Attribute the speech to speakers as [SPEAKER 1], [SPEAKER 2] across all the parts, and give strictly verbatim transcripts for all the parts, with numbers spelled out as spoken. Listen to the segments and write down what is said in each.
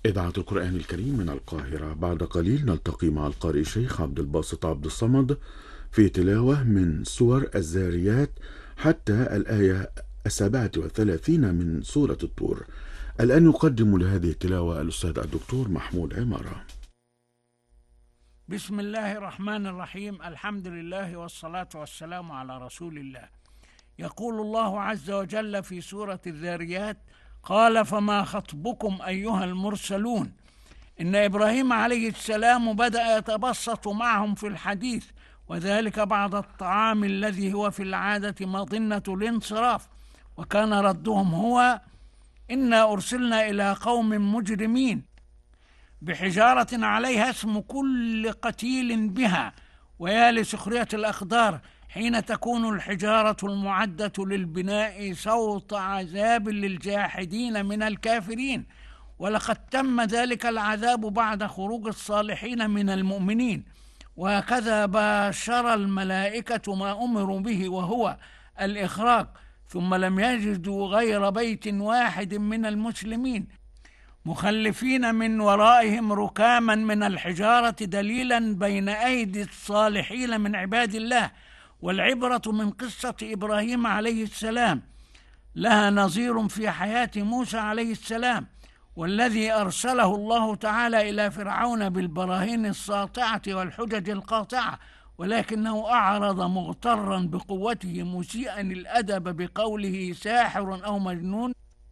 [SPEAKER 1] إذاعة القرآن الكريم من القاهرة. بعد قليل نلتقي مع القارئ الشيخ عبد الباسط عبد الصمد في تلاوة من سور الذاريات حتى الآية السابعة والثلاثين من سورة الطور. الآن يقدم لهذه التلاوة الأستاذ الدكتور محمود عمارة.
[SPEAKER 2] بسم الله الرحمن الرحيم. الحمد لله والصلاة والسلام على رسول الله. يقول الله عز وجل في سورة الذاريات: قال فما خطبكم أيها المرسلون. إن إبراهيم عليه السلام بدأ يتبسط معهم في الحديث، وذلك بعد الطعام الذي هو في العادة مظنة الانصراف، وكان ردهم هو: إنا أرسلنا إلى قوم مجرمين، بحجارة عليها اسم كل قتيل بها، ويا لسخرية الأقدار حين تكون الحجارة المعدة للبناء صوت عذاب للجاحدين من الكافرين. ولقد تم ذلك العذاب بعد خروج الصالحين من المؤمنين، وهكذا باشر الملائكة ما أمروا به وهو الإخراج، ثم لم يجدوا غير بيت واحد من المسلمين مخلفين من ورائهم ركاما من الحجارة دليلا بين أيدي الصالحين من عباد الله. والعبرة من قصة إبراهيم عليه السلام لها نظير في حياة موسى عليه السلام، والذي أرسله الله تعالى إلى فرعون بالبراهين الساطعة والحجج القاطعة، ولكنه أعرض مغترا بقوته مسيئا الأدب بقوله ساحر أو مجنون،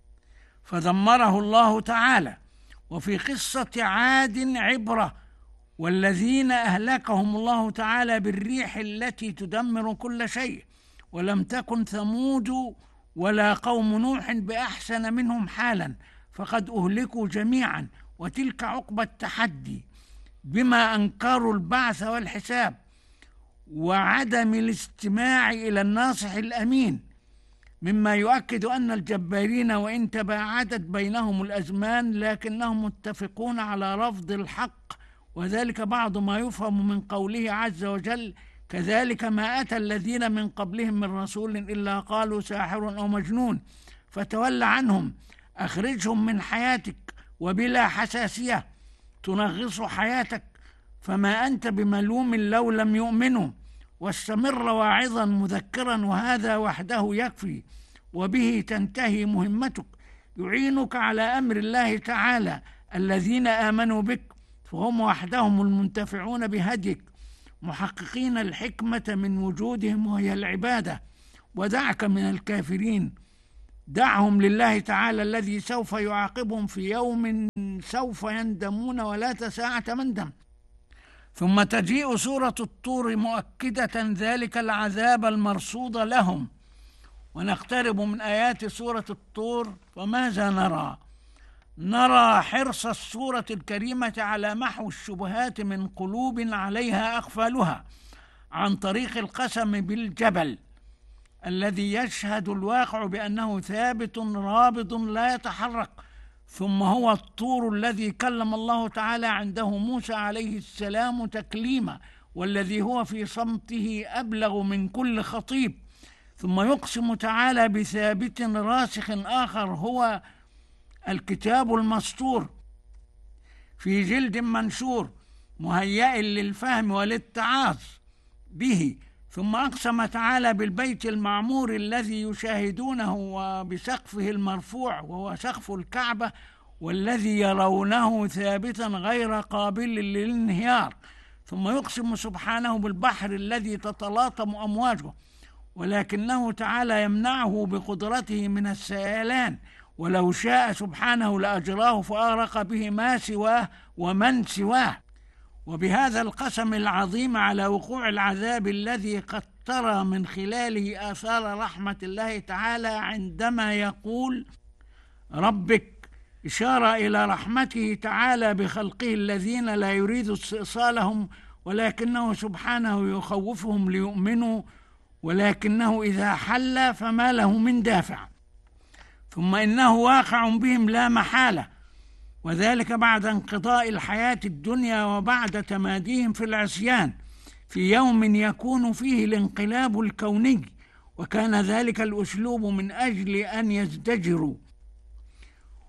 [SPEAKER 2] فدمره الله تعالى. وفي قصة عاد عبرة، والذين أهلكهم الله تعالى بالريح التي تدمر كل شيء، ولم تكن ثمود ولا قوم نوح بأحسن منهم حالا، فقد أهلكوا جميعا. وتلك عقبى التحدي بما أنكروا البعث والحساب وعدم الاستماع إلى الناصح الأمين، مما يؤكد أن الجبارين وإن تباعدت بينهم الأزمان لكنهم متفقون على رفض الحق، وذلك بعض ما يفهم من قوله عز وجل: كذلك ما أتى الذين من قبلهم من رسول إلا قالوا ساحر أو مجنون فتولى عنهم. أخرجهم من حياتك وبلا حساسية تنغص حياتك، فما أنت بملوم لو لم يؤمنوا، واستمر واعظا مذكرا، وهذا وحده يكفي، وبه تنتهي مهمتك. يعينك على أمر الله تعالى الذين آمنوا بك، فهم وحدهم المنتفعون بهديك، محققين الحكمة من وجودهم وهي العبادة. ودعك من الكافرين، دعهم لله تعالى الذي سوف يعاقبهم في يوم سوف يندمون ولا تساعة مندم. ثم تجيء سورة الطور مؤكدة ذلك العذاب المرصود لهم. ونقترب من آيات سورة الطور، فماذا نرى؟ نرى حرص السورة الكريمة على محو الشبهات من قلوب عليها أقفالها عن طريق القسم بالجبل الذي يشهد الواقع بأنه ثابت رابض لا يتحرك، ثم هو الطور الذي كلم الله تعالى عنده موسى عليه السلام تكليما، والذي هو في صمته أبلغ من كل خطيب. ثم يقسم تعالى بثابت راسخ آخر هو الكتاب المسطور في جلد منشور مهيئ للفهم والاتعاظ به. ثم أقسم تعالى بالبيت المعمور الذي يشاهدونه وبسقفه المرفوع وهو سقف الكعبة، والذي يرونه ثابتا غير قابل للانهيار. ثم يقسم سبحانه بالبحر الذي تتلاطم أمواجه، ولكنه تعالى يمنعه بقدرته من السيلان، ولو شاء سبحانه لأجراه فأغرق به ما سواه ومن سواه. وبهذا القسم العظيم على وقوع العذاب الذي قد ترى من خلاله آثار رحمة الله تعالى عندما يقول ربك، إشارة إلى رحمته تعالى بخلقه الذين لا يريد استئصالهم، ولكنه سبحانه يخوفهم ليؤمنوا، ولكنه إذا حل فما له من دافع. ثم إنه واقع بهم لا محالة، وذلك بعد انقضاء الحياة الدنيا وبعد تماديهم في العصيان، في يوم يكون فيه الانقلاب الكوني، وكان ذلك الأسلوب من أجل أن يزدجروا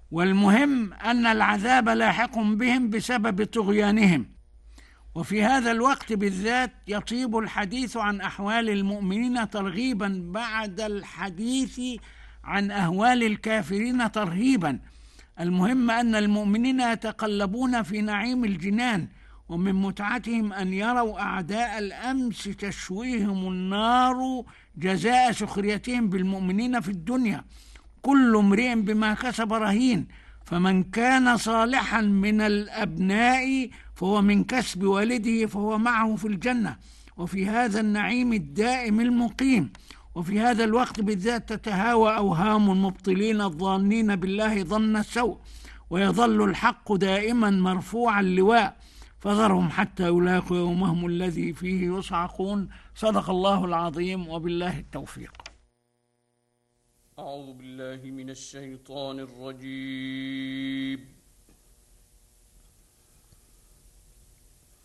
[SPEAKER 2] والمهم أن العذاب لاحق بهم بسبب طغيانهم. وفي هذا الوقت بالذات يطيب الحديث عن أحوال المؤمنين ترغيبا بعد الحديث عن أهوال الكافرين ترهيبا. المهم أن المؤمنين يتقلبون في نعيم الجنان، ومن متعتهم أن يروا أعداء الأمس تشويهم النار جزاء سخريتهم بالمؤمنين في الدنيا. كل امرئ بما كسب رهين، فمن كان صالحا من الأبناء فهو من كسب والده فهو معه في الجنة، وفي هذا النعيم الدائم المقيم. وفي هذا الوقت بالذات تتهاوى أوهام المبطلين الظانين بالله ظن السوء، ويظل الحق دائما مرفوع اللواء، فذرهم حتى يلاقوا يومهم الذي فيه يصعقون. صدق الله العظيم، وبالله التوفيق.
[SPEAKER 3] أعوذ بالله من الشيطان الرجيم.